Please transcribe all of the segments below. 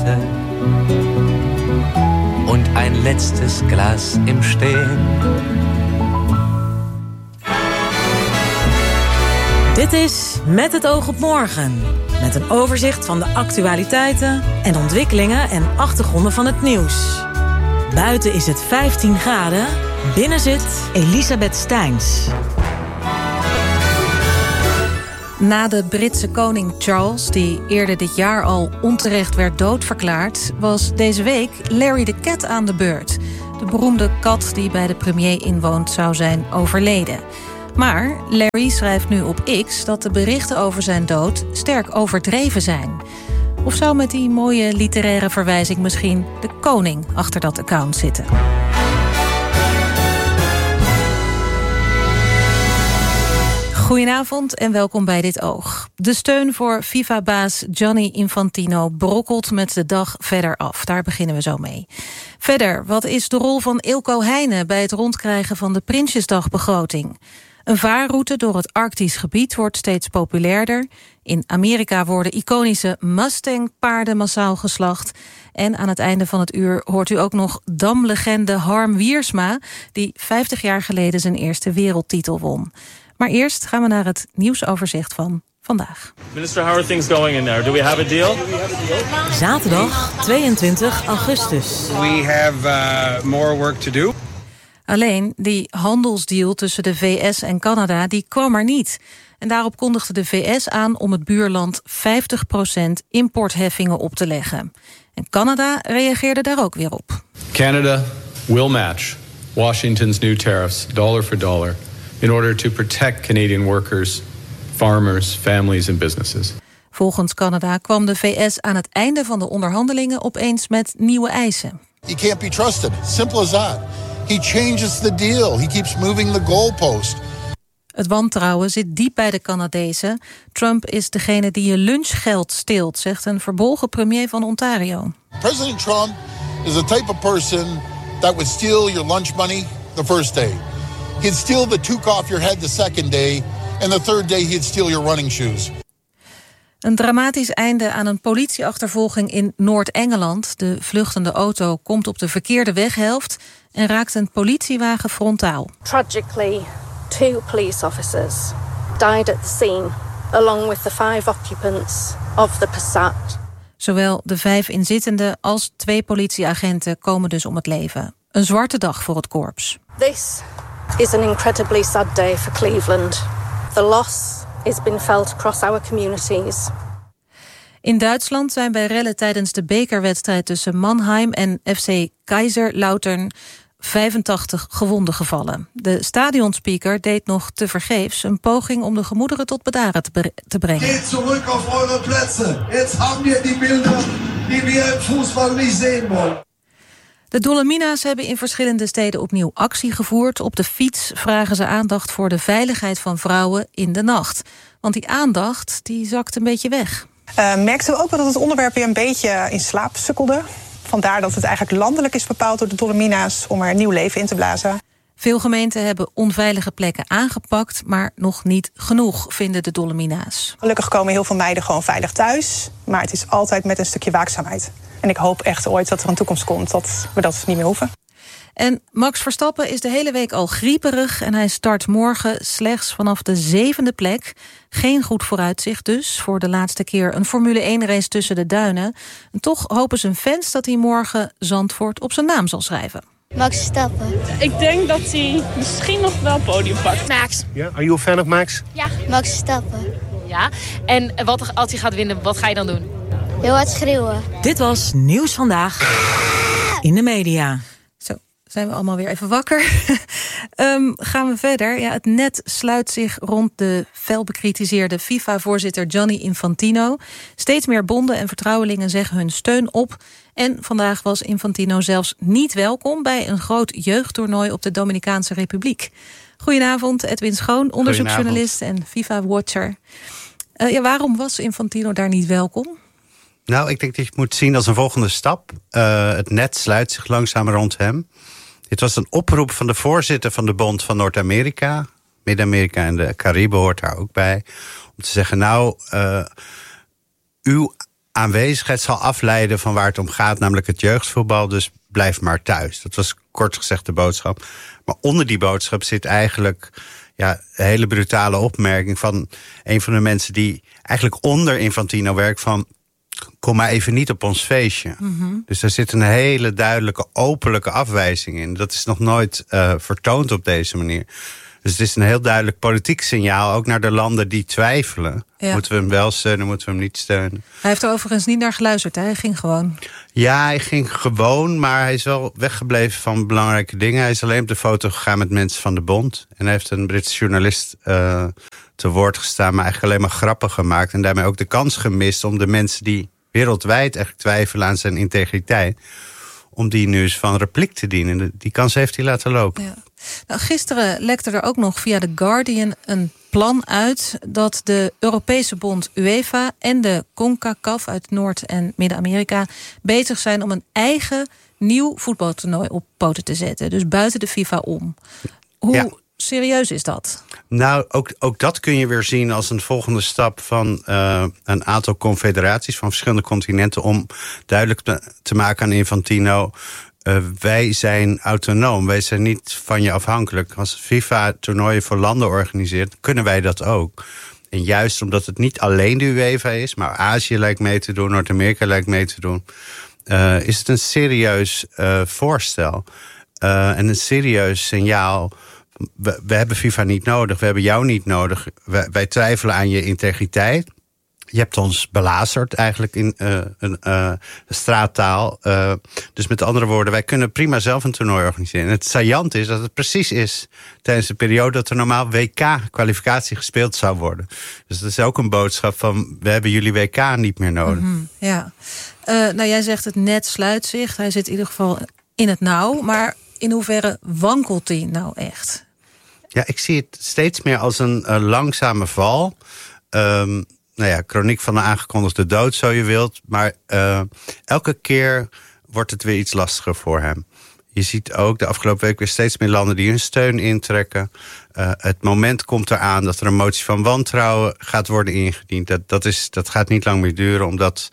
und ein letztes Glas im Stehen. Dit is Met het oog op morgen. Met een overzicht van de actualiteiten en ontwikkelingen en achtergronden van het nieuws. Buiten is het 15 graden, binnen zit Elisabeth Steins. Na de Britse koning Charles, die eerder dit jaar al onterecht werd doodverklaard, was deze week Larry de Cat aan de beurt. De beroemde kat die bij de premier inwoont zou zijn overleden. Maar Larry schrijft nu op X dat de berichten over zijn dood sterk overdreven zijn. Of zou met die mooie literaire verwijzing misschien de koning achter dat account zitten? Goedenavond en welkom bij Dit Oog. De steun voor FIFA-baas Gianni Infantino brokkelt met de dag verder af. Daar beginnen we zo mee. Verder, wat is de rol van Eelco Heijnen bij het rondkrijgen van de Prinsjesdagbegroting? Een vaarroute door het Arktisch gebied wordt steeds populairder. In Amerika worden iconische Mustang-paarden massaal geslacht. En aan het einde van het uur hoort u ook nog damlegende Harm Wiersma, die 50 jaar geleden zijn eerste wereldtitel won. Maar eerst gaan we naar het nieuwsoverzicht van vandaag. Minister, how are things going in there? Do we have a deal? Zaterdag 22 augustus. We have more work to do. Alleen die handelsdeal tussen de VS en Canada die kwam er niet. En daarop kondigde de VS aan om het buurland 50% importheffingen op te leggen. En Canada reageerde daar ook weer op. Canada will match Washington's new tariffs dollar for dollar in order to protect Canadian workers, farmers, families and businesses. Volgens Canada kwam de VS aan het einde van de onderhandelingen opeens met nieuwe eisen. He can't be trusted. Simple as that. He changes the deal. He keeps moving the goalpost. Het wantrouwen zit diep bij de Canadezen. Trump is degene die je lunchgeld steelt, zegt een verbolgen premier van Ontario. President Trump is the type of person that would steal your lunch money the first day. He'd steal the toque off your head the second day. And the third day he'd steal your running shoes. Een dramatisch einde aan een politieachtervolging in Noord-Engeland. De vluchtende auto komt op de verkeerde weghelft en raakt een politiewagen frontaal. Tragically, 2 police officers died at the scene, along with the 5 occupants of the Passat. Zowel de 5 inzittenden als 2 politieagenten komen dus om het leven. Een zwarte dag voor het korps. This is an incredibly sad day for Cleveland. The loss has been felt across our communities. In Duitsland zijn bij rellen tijdens de bekerwedstrijd tussen Mannheim en FC Kaiserslautern 85 gewonden gevallen. De stadionspeaker deed nog tevergeefs een poging om de gemoederen tot bedaren te brengen. Geht zurück auf eure Plätze. Jetzt haben wir die Bilder, die wir im Fußball nicht sehen wollen. De Dolomina's hebben in verschillende steden opnieuw actie gevoerd. Op de fiets vragen ze aandacht voor de veiligheid van vrouwen in de nacht. Want die aandacht die zakt een beetje weg. Merkten we ook wel dat het onderwerp weer een beetje in slaap sukkelde. Vandaar dat het eigenlijk landelijk is bepaald door de Dolomina's om er een nieuw leven in te blazen. Veel gemeenten hebben onveilige plekken aangepakt, maar nog niet genoeg, vinden de Dolomina's. Gelukkig komen heel veel meiden gewoon veilig thuis. Maar het is altijd met een stukje waakzaamheid. En ik hoop echt ooit dat er een toekomst komt dat we dat niet meer hoeven. En Max Verstappen is de hele week al grieperig en hij start morgen slechts vanaf de 7e plek. Geen goed vooruitzicht dus, voor de laatste keer een Formule 1-race tussen de duinen. En toch hopen zijn fans dat hij morgen Zandvoort op zijn naam zal schrijven. Max Verstappen. Ik denk dat hij misschien nog wel podium pakt. Max. Ja, are you a fan of Max? Ja. Max Verstappen. Ja, en als hij gaat winnen, wat ga je dan doen? Heel hard schreeuwen. Dit was Nieuws Vandaag in de media. Zo, zijn we allemaal weer even wakker. Gaan we verder. Ja, het net sluit zich rond de fel bekritiseerde FIFA-voorzitter Gianni Infantino. Steeds meer bonden en vertrouwelingen zeggen hun steun op. En vandaag was Infantino zelfs niet welkom bij een groot jeugdtoernooi op de Dominicaanse Republiek. Goedenavond, Edwin Schoon, onderzoeksjournalist en FIFA-watcher. Waarom was Infantino daar niet welkom? Nou, ik denk dat je het moet zien als een volgende stap. Het net sluit zich langzaam rond hem. Dit was een oproep van de voorzitter van de Bond van Noord-Amerika. Midden-Amerika en de Cariben hoort daar ook bij. Om te zeggen, uw aanwezigheid zal afleiden van waar het om gaat, namelijk het jeugdvoetbal. Dus blijf maar thuis. Dat was kort gezegd de boodschap. Maar onder die boodschap zit eigenlijk een hele brutale opmerking van een van de mensen die eigenlijk onder Infantino werkt van kom maar even niet op ons feestje. Mm-hmm. Dus daar zit een hele duidelijke, openlijke afwijzing in. Dat is nog nooit vertoond op deze manier. Dus het is een heel duidelijk politiek signaal, ook naar de landen die twijfelen. Ja. Moeten we hem wel steunen, moeten we hem niet steunen? Hij heeft er overigens niet naar geluisterd, hè? Hij ging gewoon. Ja, hij ging gewoon, maar hij is wel weggebleven van belangrijke dingen. Hij is alleen op de foto gegaan met mensen van de bond. En hij heeft een Britse journalist te woord gestaan, maar eigenlijk alleen maar grappen gemaakt. En daarmee ook de kans gemist om de mensen die wereldwijd echt twijfelen aan zijn integriteit, om die nu eens van repliek te dienen. Die kans heeft hij laten lopen. Ja. Nou, gisteren lekte er ook nog via The Guardian een plan uit dat de Europese bond UEFA en de CONCACAF uit Noord- en Midden-Amerika bezig zijn om een eigen nieuw voetbaltoernooi op poten te zetten. Dus buiten de FIFA om. Hoe serieus is dat? Nou, ook dat kun je weer zien als een volgende stap van een aantal confederaties van verschillende continenten om duidelijk te maken aan Infantino, wij zijn autonoom, wij zijn niet van je afhankelijk. Als FIFA toernooien voor landen organiseert, kunnen wij dat ook. En juist omdat het niet alleen de UEFA is, maar Azië lijkt mee te doen, Noord-Amerika lijkt mee te doen, is het een serieus voorstel. En een serieus signaal. We hebben FIFA niet nodig, we hebben jou niet nodig. Wij twijfelen aan je integriteit. Je hebt ons belazerd eigenlijk in straattaal. Dus met andere woorden, wij kunnen prima zelf een toernooi organiseren. En het saillant is dat het precies is tijdens de periode dat er normaal WK-kwalificatie gespeeld zou worden. Dus dat is ook een boodschap van, we hebben jullie WK niet meer nodig. Mm-hmm, ja. Nou, jij zegt het net sluit zich. Hij zit in ieder geval in het nauw. Maar in hoeverre wankelt hij nou echt? Ja, ik zie het steeds meer als een langzame val. Chroniek van de aangekondigde dood, zo je wilt. Maar elke keer wordt het weer iets lastiger voor hem. Je ziet ook de afgelopen week weer steeds meer landen die hun steun intrekken. Het moment komt eraan dat er een motie van wantrouwen gaat worden ingediend. Dat gaat niet lang meer duren, omdat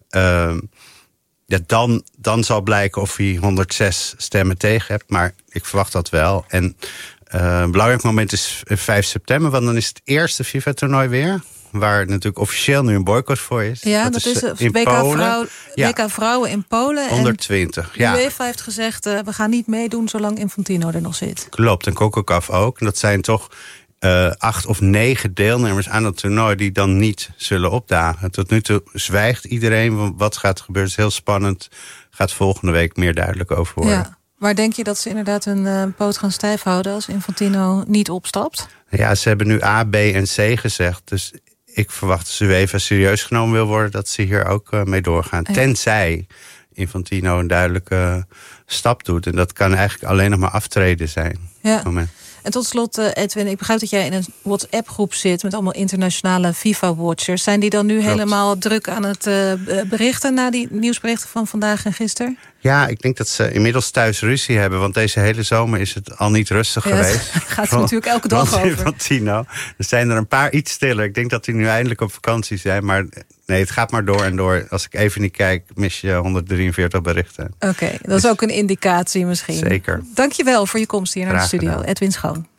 dan zal blijken of hij 106 stemmen tegen hebt. Maar ik verwacht dat wel. En een belangrijk moment is 5 september, want dan is het eerste FIFA-toernooi weer, waar natuurlijk officieel nu een boycott voor is. Ja, dat is in Polen. WK Vrouwen in Polen. 120, en de UEFA heeft gezegd, we gaan niet meedoen zolang Infantino er nog zit. Klopt, en CONCACAF ook. En dat zijn toch 8 of 9 deelnemers aan het toernooi die dan niet zullen opdagen. Tot nu toe zwijgt iedereen. Wat gaat gebeuren is heel spannend. Gaat volgende week meer duidelijk over worden. Ja. Maar denk je dat ze inderdaad hun poot gaan stijf houden als Infantino niet opstapt? Ja, ze hebben nu A, B en C gezegd. Dus ik verwacht als UEFA serieus genomen wil worden, dat ze hier ook mee doorgaan. Ja. Tenzij Infantino een duidelijke stap doet. En dat kan eigenlijk alleen nog maar aftreden zijn. Ja. Moment. En tot slot, Edwin, ik begrijp dat jij in een WhatsApp-groep zit met allemaal internationale FIFA-watchers. Zijn die dan nu helemaal druk aan het berichten na die nieuwsberichten van vandaag en gisteren? Ja, ik denk dat ze inmiddels thuis ruzie hebben, want deze hele zomer is het al niet rustig geweest. Gaat er natuurlijk elke dag over. Infantino. Er zijn er een paar iets stiller. Ik denk dat die nu eindelijk op vakantie zijn, maar nee, het gaat maar door en door. Als ik even niet kijk, mis je 143 berichten. Oké, dat is ook een indicatie misschien. Zeker. Dankjewel voor je komst hier naar de studio. Edwin Schoon.